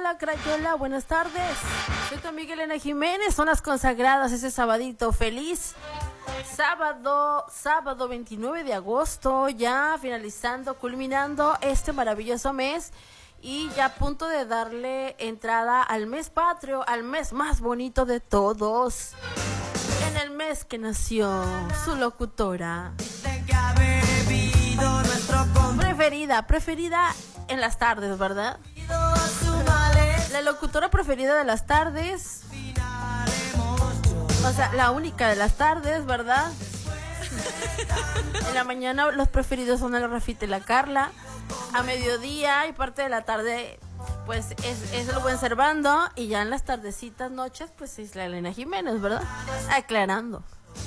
Crayola, buenas tardes. Soy tu amiga Elena Jiménez, son las consagradas ese sabadito feliz. Sábado 29 de agosto, ya finalizando, culminando este maravilloso mes y ya a punto de darle entrada al mes patrio, al mes más bonito de todos. En el mes que nació su locutora preferida en las tardes, ¿verdad? La locutora preferida de las tardes, o sea, la única de las tardes, ¿verdad? En la mañana los preferidos son la Rafita y la Carla. A mediodía y parte de la tarde, pues es el buen Servando. Y ya en las tardecitas, noches, pues es la Elena Jiménez, ¿verdad? Aclarando.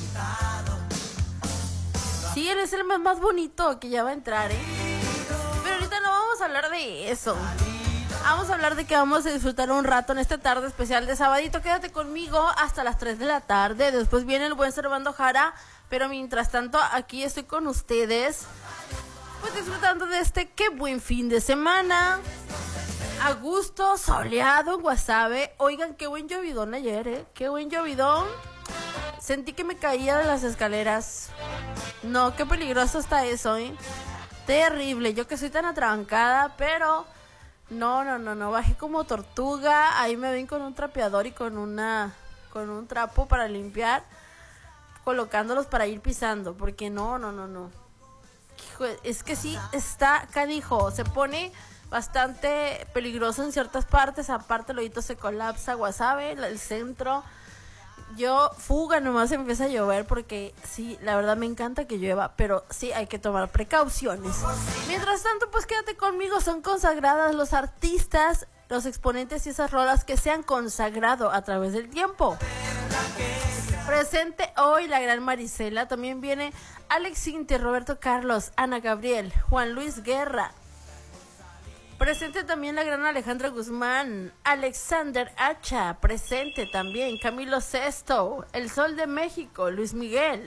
Sí, él es el más bonito que ya va a entrar, ¿eh? Pero ahorita no vamos a hablar de eso. Vamos a hablar de que vamos a disfrutar un rato en esta tarde especial de sabadito. Quédate conmigo hasta las 3 de la tarde. Después viene el buen Servando Jara. Pero mientras tanto, aquí estoy con ustedes, pues disfrutando de este qué buen fin de semana. A gusto, soleado en Guasave. Oigan, qué buen llovidón ayer, ¿eh? Qué buen llovidón. Sentí que me caía de las escaleras. No, qué peligroso está eso, ¿eh? Terrible. Yo que soy tan atrabancada, pero no. Bajé como tortuga. Ahí me ven con un trapeador y con un trapo para limpiar, colocándolos para ir pisando, porque no. Hijo, es que sí está canijo, se pone bastante peligroso en ciertas partes. Aparte el hoyito se colapsa, Guasave, el centro. Yo fuga nomás empieza a llover, porque sí, la verdad me encanta que llueva, pero sí hay que tomar precauciones. Mientras tanto, pues quédate conmigo, son consagradas los artistas, los exponentes y esas rolas que se han consagrado a través del tiempo. Presente hoy la gran Marisela, también viene Alex Intec, Roberto Carlos, Ana Gabriel, Juan Luis Guerra. Presente también la gran Alejandra Guzmán, Alexander Hacha, presente también Camilo Sesto, El Sol de México, Luis Miguel.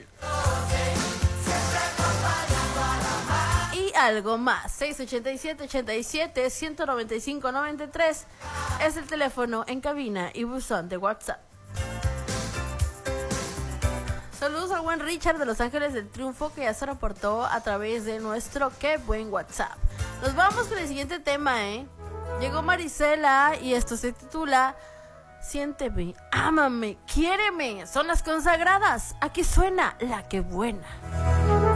Y algo más, 687-87-195-93 es el teléfono en cabina y buzón de WhatsApp. Saludos al buen Richard de Los Ángeles del Triunfo, que ya se reportó a través de nuestro qué buen WhatsApp. Nos vamos con el siguiente tema, ¿eh? Llegó Marisela y esto se titula Siénteme, ámame, quiéreme. Son las consagradas. Aquí suena La Que Buena.